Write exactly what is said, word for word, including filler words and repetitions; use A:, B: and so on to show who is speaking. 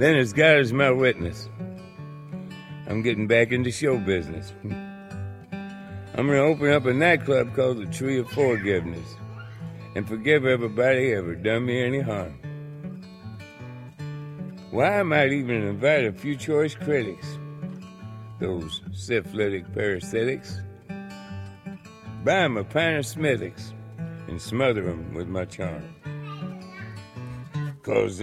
A: Then as God is my witness, I'm getting back into show business. I'm gonna open up a nightclub called the Tree of Forgiveness and forgive everybody ever done me any harm. Why, I might even invite a few choice critics, those syphilitic parasitics, buy 'em a pint of Smithwick's and smother 'em with my charm. 'Cause